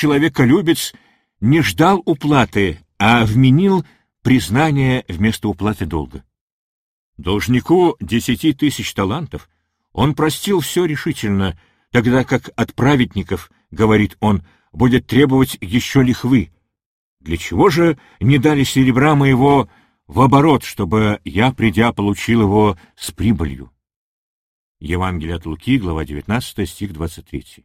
человеколюбец не ждал уплаты, а вменил признание вместо уплаты долга. Должнику 10 тысяч талантов он простил все решительно, тогда как от праведников, говорит он, будет требовать еще лихвы. Для чего же не дали серебра моего в оборот, чтобы я, придя, получил его с прибылью? Евангелие от Луки, глава 19, стих 23.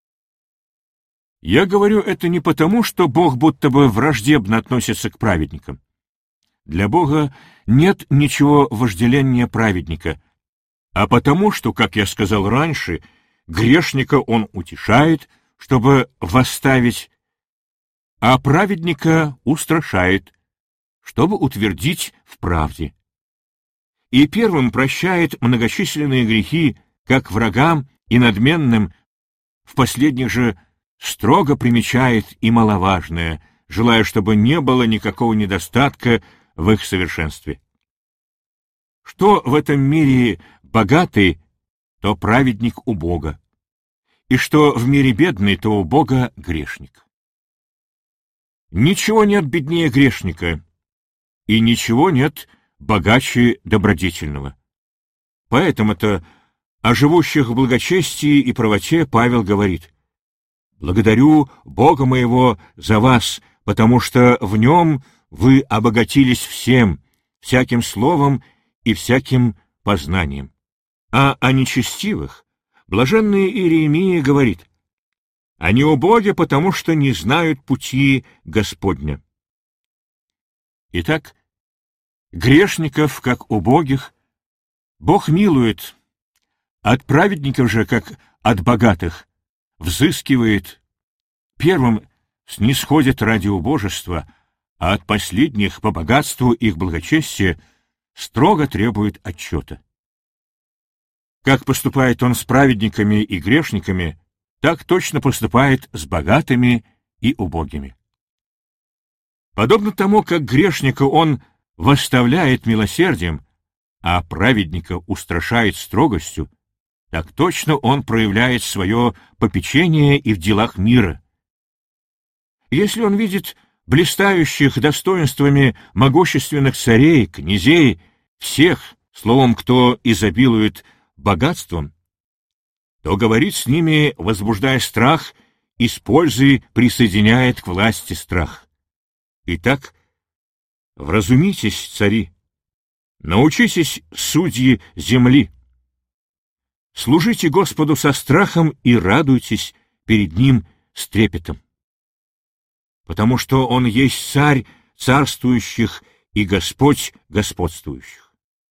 Я говорю это не потому, что Бог будто бы враждебно относится к праведникам. Для Бога нет ничего вожделения праведника, а потому, что, как я сказал раньше, грешника Он утешает, чтобы восставить, а праведника устрашает, чтобы утвердить в правде. И первым прощает многочисленные грехи, как врагам и надменным, в последних же строго примечает и маловажное, желая, чтобы не было никакого недостатка в их совершенстве. Что в этом мире богатый, то праведник у Бога, и что в мире бедный, то у Бога грешник. Ничего нет беднее грешника, и ничего нет богаче добродетельного. Поэтому-то о живущих в благочестии и правоте Павел говорит: «Благодарю Бога моего за вас, потому что в нем вы обогатились всем, всяким словом и всяким познанием». А о нечестивых блаженный Иеремия говорит: «Они убоги, потому что не знают пути Господня». Итак, грешников, как убогих, Бог милует, от праведников же, как от богатых, взыскивает, первым снисходит ради убожества, а от последних по богатству их благочестия строго требует отчета. Как поступает он с праведниками и грешниками, так точно поступает с богатыми и убогими. Подобно тому, как грешника он восставляет милосердием, а праведника устрашает строгостью, так точно он проявляет свое попечение и в делах мира. Если он видит блистающих достоинствами могущественных царей, князей, всех, словом, кто изобилует богатством, то говорит с ними, возбуждая страх, и с пользой присоединяет к власти страх. Итак, вразумитесь, цари, научитесь, судьи земли, служите Господу со страхом и радуйтесь перед Ним с трепетом, потому что Он есть Царь царствующих и Господь господствующих.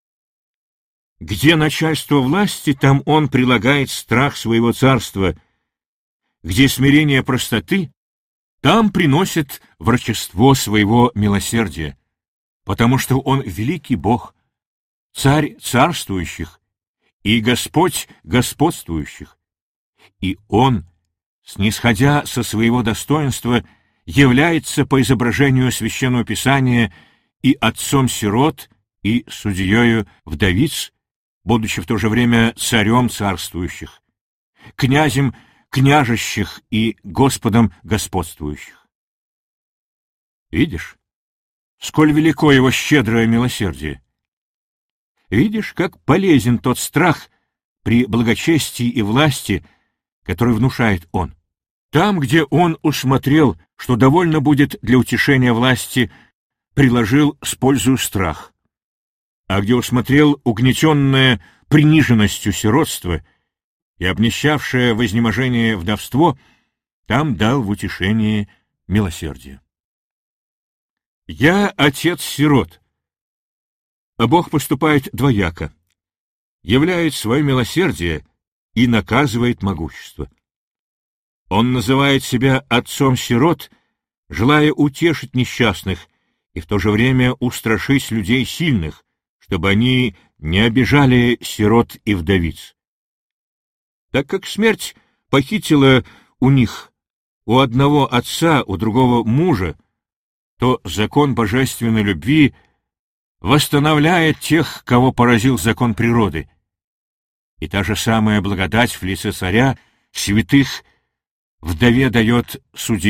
Где начальство власти, там Он прилагает страх своего царства, где смирение простоты, там приносит врачество своего милосердия, потому что Он великий Бог, Царь царствующих и Господь господствующих, и Он, снисходя со своего достоинства, является по изображению Священного Писания и отцом сирот, и судьею вдовиц, будучи в то же время царем царствующих, князем княжещих и Господом господствующих. Видишь, сколь велико его щедрое милосердие? Видишь, как полезен тот страх при благочестии и власти, который внушает он? Там, где он усмотрел, что довольно будет для утешения власти, приложил с пользою страх, а где усмотрел угнетенное приниженностью сиротство и обнищавшее в изнеможении вдовство, там дал в утешение милосердие. «Я отец сирот», а Бог поступает двояко, являет свое милосердие и наказывает могущество. Он называет себя отцом сирот, желая утешить несчастных и в то же время устрашить людей сильных, чтобы они не обижали сирот и вдовиц. Так как смерть похитила у них, у одного отца, у другого мужа, то закон божественной любви восстанавливает тех, кого поразил закон природы. И та же самая благодать в лице царя святых вдове дает судья.